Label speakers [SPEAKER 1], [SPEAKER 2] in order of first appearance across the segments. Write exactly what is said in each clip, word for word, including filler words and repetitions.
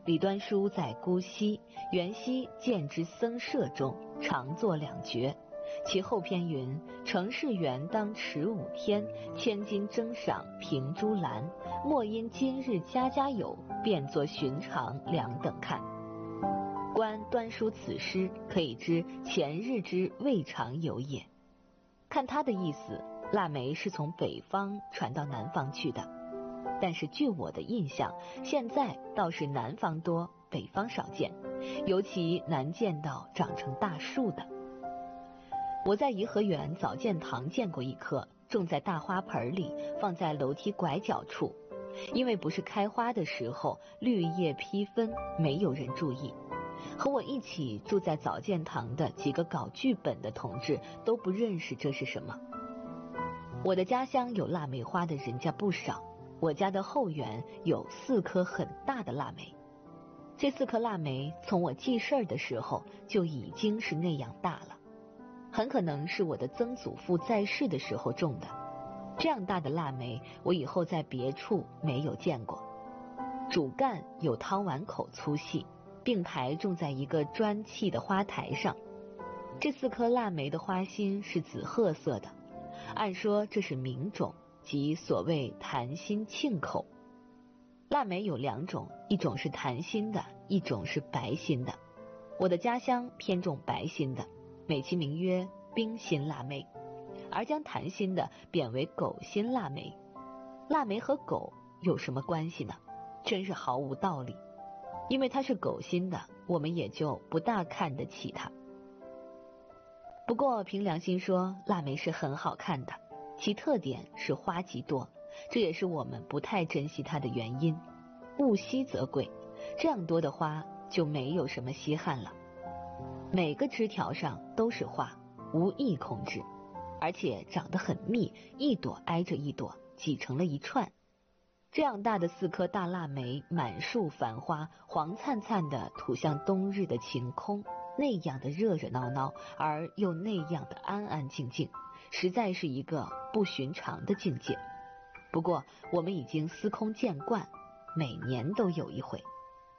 [SPEAKER 1] 李端书在姑溪，元夕见之僧舍中，常作两绝。其后篇云：成事元当持五天，千金争赏平朱兰。莫因今日家家有，便作寻常两等看。观端书此诗，可以知前日之未尝有也。看他的意思，腊梅是从北方传到南方去的，但是据我的印象，现在倒是南方多，北方少见，尤其难见到长成大树的。我在颐和园早见堂见过一棵，种在大花盆里，放在楼梯拐角处。因为不是开花的时候，绿叶披纷，没有人注意。和我一起住在早见堂的几个搞剧本的同志都不认识这是什么。我的家乡有腊梅花的人家不少，我家的后园有四棵很大的腊梅。这四棵腊梅从我记事儿的时候就已经是那样大了，很可能是我的曾祖父在世的时候种的。这样大的腊梅我以后在别处没有见过。主干有汤碗口粗细，并排种在一个砖砌的花台上。这四颗腊梅的花心是紫褐色的，按说这是名种，即所谓檀心沁口。腊梅有两种，一种是檀心的，一种是白心的。我的家乡偏重白心的，美其名曰冰心腊梅，而将檀心的贬为狗心腊梅。腊梅和狗有什么关系呢？真是毫无道理。因为它是狗心的，我们也就不大看得起它。不过凭良心说，腊梅是很好看的，其特点是花极多，这也是我们不太珍惜它的原因。物稀则贵，这样多的花就没有什么稀罕了。每个枝条上都是花，无意控制，而且长得很密，一朵挨着一朵，挤成了一串。这样大的四颗大腊梅，满树繁花，黄灿灿的吐向冬日的晴空，那样的热热闹闹，而又那样的安安静静，实在是一个不寻常的境界。不过我们已经司空见惯，每年都有一回。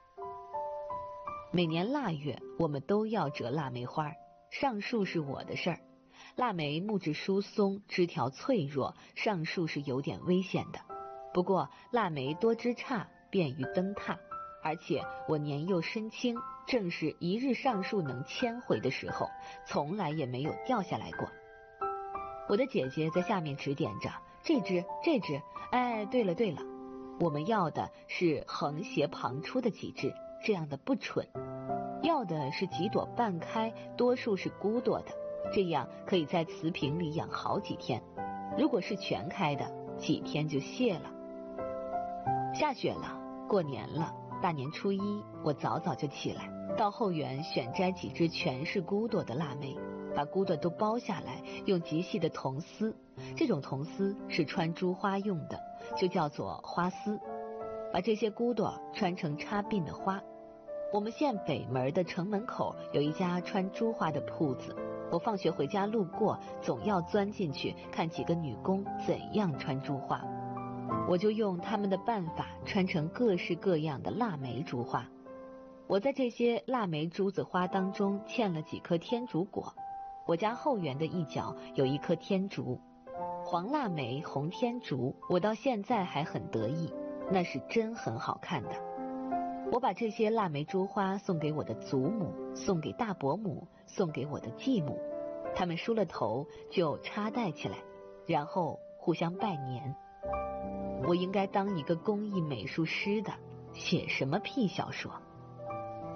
[SPEAKER 1] 每年腊月我们都要折腊梅花，上树是我的事儿。腊梅木质疏松，枝条脆弱，上树是有点危险的。不过腊梅多枝杈，便于登榻，而且我年幼身轻，正是一日上树能千回的时候，从来也没有掉下来过。我的姐姐在下面指点着，这只这只，哎，对了对了，我们要的是横斜旁出的几只，这样的不蠢。要的是几朵半开，多数是骨朵的，这样可以在瓷瓶里养好几天。如果是全开的，几天就谢了。下雪了，过年了，大年初一我早早就起来，到后园选摘几只全是骨朵的腊梅，把骨朵都剥下来，用极细的铜丝，这种铜丝是穿珠花用的，就叫做花丝，把这些骨朵穿成插鬓的花。我们县北门的城门口有一家穿珠花的铺子，我放学回家路过，总要钻进去看几个女工怎样穿珠花。我就用他们的办法穿成各式各样的腊梅珠花。我在这些腊梅珠子花当中嵌了几颗天竺果。我家后园的一角有一棵天竺，黄腊梅红天竺，我到现在还很得意，那是真很好看的。我把这些腊梅珠花送给我的祖母，送给大伯母，送给我的继母，他们梳了头就插戴起来，然后互相拜年。我应该当一个工艺美术师的，写什么屁小说。